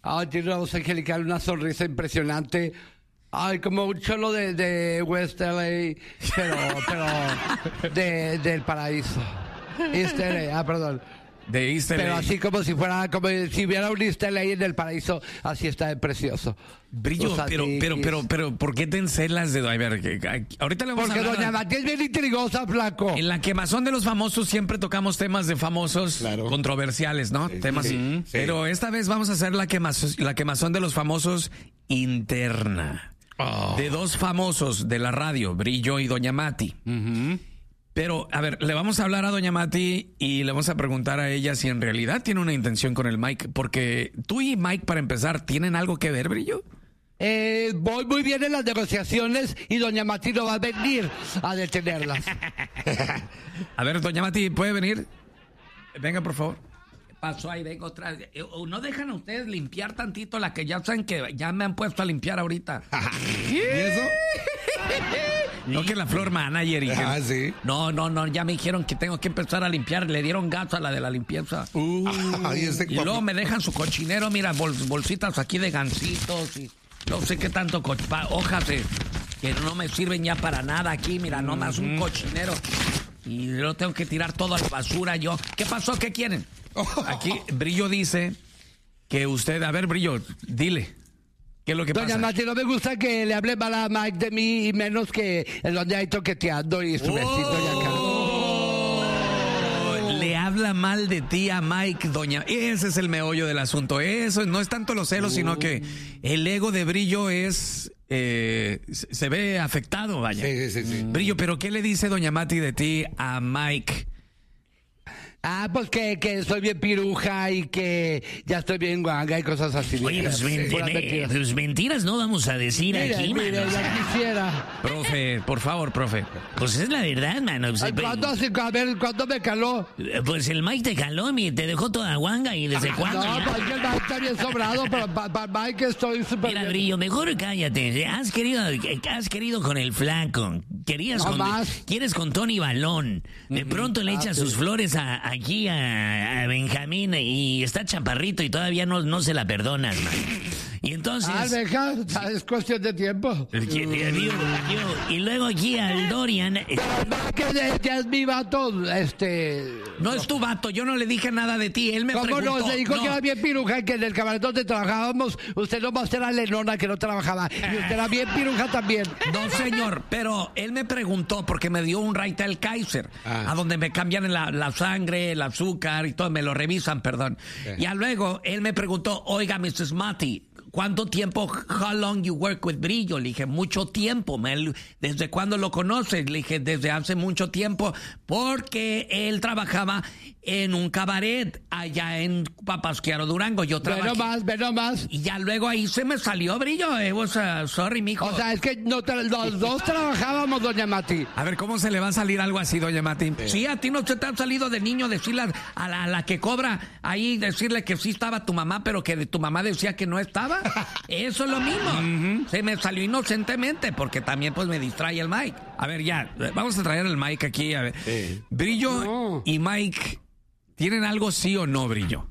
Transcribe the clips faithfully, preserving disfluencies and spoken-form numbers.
Ay, tiene una voz angelical, una sonrisa impresionante. Ay, como un cholo de, de West L A, pero, pero de, del paraíso. East L A, ah, perdón. De East L A. Pero así como si fuera, como si hubiera un East L A en el paraíso, así está de precioso. Brillo, pero, pero, pero, pero, ¿por qué te encelas de... A ver, ahorita le vamos Porque a hablar... doña Mati es bien intrigosa, flaco. En la quemazón de los famosos siempre tocamos temas de famosos claro. controversiales, ¿no? Sí, temas... sí, sí. Pero esta vez vamos a hacer la quemazón, la quemazón de los famosos interna. Oh. De dos famosos de la radio, Brillo y doña Mati. Uh-huh. Pero, a ver, le vamos a hablar a doña Mati y le vamos a preguntar a ella si en realidad tiene una intención con el Mike. Porque tú y Mike, para empezar, ¿tienen algo que ver, Brillo? Eh, voy muy bien en las negociaciones y doña Mati no va a venir a detenerlas. A ver, doña Mati, ¿puede venir? Venga, por favor. ¿Qué pasó ahí? Vengo atrás. ¿No dejan a ustedes limpiar tantito la que ya saben que ya me han puesto a limpiar ahorita? ¿Y eso? No, que la floor manager y que... Ah, sí. No, no, no, ya me dijeron que tengo que empezar a limpiar. Le dieron gas a la de la limpieza. Uh, Ay, ese y luego me dejan su cochinero, mira, bol, bolsitas aquí de gansitos y no sé qué tanto, co hojas de, que no me sirven ya para nada aquí, mira, nomás un cochinero. Y lo tengo que tirar todo a la basura yo. ¿Qué pasó? ¿Qué quieren? Aquí Brillo dice que usted, a ver, Brillo, dile. ¿Qué es lo que Doña pasa? Mati, no me gusta que le hable mal a Mike de mí y menos que en donde hay toqueteando y su Oh. besito y acá. Le habla mal de ti a Mike, doña. Ese es el meollo del asunto. Eso no es tanto los celos, uh. sino que el ego de Brillo es... Eh, se ve afectado, vaya. Sí, sí, sí. Brillo, pero ¿qué le dice doña Mati de ti a Mike? Ah, pues que, que soy bien piruja y que ya estoy bien guanga y cosas así. Oye, pues, Puras mentiras. pues mentiras no vamos a decir Mire, aquí, mire, mano. ya quisiera. Profe, por favor, profe. Pues es la verdad, mano. Pues, Ay, ¿Cuándo, hace- a ver, ¿cuándo me caló? pues el Mike te caló, mi, te dejó toda guanga y desde cuándo. No, ya? pues que el Mike está bien sobrado, pero para pa, Mike estoy súper Mira, bien. Brillo, mejor cállate. Has querido, has querido con el flaco. Querías No con, más. quieres con Tony Balón. De pronto le Ah, echas sí. sus flores a, aquí a, a Benjamín y está chaparrito y todavía no, no se la perdonas, man. Y entonces... Ah, deja, es cuestión de tiempo. ¿Qué- qué- digo, digo, y luego aquí al Dorian... eh, Que ya- ya es mi vato, este... No es tu vato, yo no le dije nada de ti. Él me ¿Cómo preguntó. no? Se dijo No. que era bien piruja y que en el cabaret donde trabajábamos, usted nomás era Lenona que no trabajaba. Y usted era bien piruja también. No, señor, pero él me preguntó porque me dio un Raitel Kaiser, Ah. a donde me cambian la, la sangre, el azúcar y todo, me lo revisan, perdón. Eh. Y luego él me preguntó, oiga, missus Mati, ¿cuánto tiempo, how long you work with Brillo? Le dije, mucho tiempo. Me, ¿desde cuándo lo conoces? Le dije, desde hace mucho tiempo, porque él trabajaba en un cabaret allá en Papasquiaro, Durango. Yo Ve trabajé. nomás, ve nomás. Y ya luego ahí se me salió Brillo. It was, uh, sorry, mijo. O sea, es que no tra- los dos trabajábamos, doña Mati. A ver, ¿cómo se le va a salir algo así, doña Mati? Sí, a ti no se te ha salido de niño decirle a la, a la que cobra ahí, decirle que sí estaba tu mamá, pero que tu mamá decía que no estaba. Eso es lo mismo. Uh-huh. Se me salió inocentemente, porque también pues me distrae el Mike. A ver, ya, vamos a traer el Mike aquí. A ver. Sí. Brillo No. y Mike, ¿tienen algo sí o no, Brillo?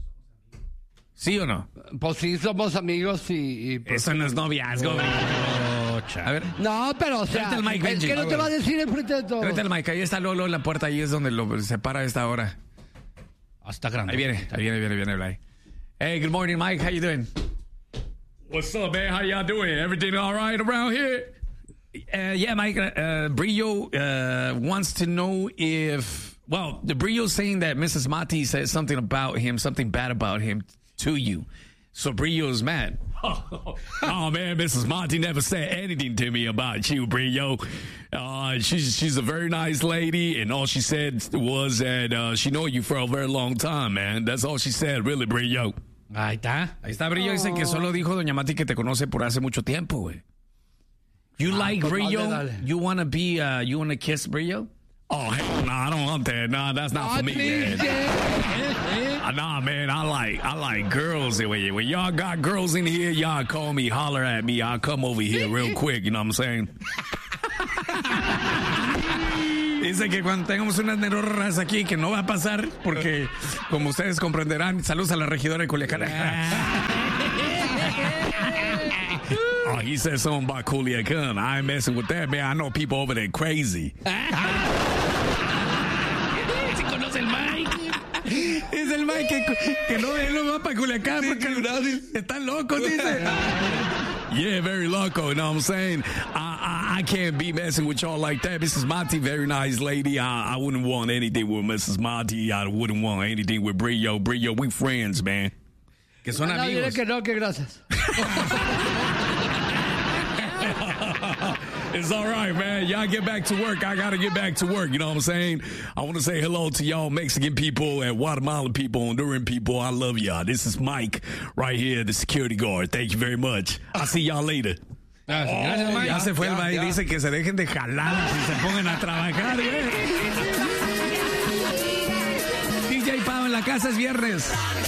¿Sí o no? Pues sí, somos amigos y... y, pues, Eso no es noviazgo, Brillo. A ver, no, pero o sea, Tráete el mic, es Benji. que no A te ver. va a decir enfrente de todo. tráete el Mike, ahí está Lolo en la puerta, ahí es donde lo separa a esta hora. Hasta grande. Ahí viene, ahí viene, viene, viene, Blay. Hey, good morning, Mike. How you doing? What's up, man? How y'all doing? Everything all right around here? Uh, yeah, Mike. Uh, Brillo uh, wants to know if, well, the Brillo's saying that Missus Mati said something about him, something bad about him to you. So Brillo's mad. Oh, oh man, Missus Monty never said anything to me about you, Brillo. Uh, she's she's a very nice lady, and all she said was that uh, she know you for a very long time, man. That's all she said, really, Brillo. Ahí está. Ahí está Brillo, dice que solo dijo doña Mati que te conoce por hace mucho tiempo, güey. You like pues, Brillo? dale, dale. You wanna be, uh, you wanna kiss Brillo? Oh, hell no, I don't want that. No, that's not for me, please, man. yeah. Uh, Nah, man, I like I like girls. When, when y'all got girls in here, y'all call me, holler at me. I'll come over here real quick, you know what I'm saying? Dice que cuando tengamos unas nerorras aquí, que no va a pasar, porque como ustedes comprenderán, saludos a la regidora de Culiacán. Oh, he said something about Culiacan. I ain't messing with that, man. I know people over there crazy. ¿Se conoce el Mike? Es el Mike que, que no, él no va para Culiacán porque están locos, dice. Yeah, very loco, you know what I'm saying? I, I, I can't be messing with y'all like that. Missus Monty, very nice lady. I, I wouldn't want anything with Missus Monty. I wouldn't want anything with Brillo. Brillo, we friends, man. Que son No, amigos. diré que no, que gracias. It's all right, man. Y'all get back to work. I got to get back to work. You know what I'm saying? I want to say hello to y'all Mexican people and Guatemalan people, Honduran people. I love y'all. This is Mike right here, the security guard. Thank you very much. I'll see y'all later. Gracias, gracias, Mike. Ya se fue el Mike. Dice que se dejen de jalar y se pongan a trabajar, güey. D J Pau en la casa es viernes.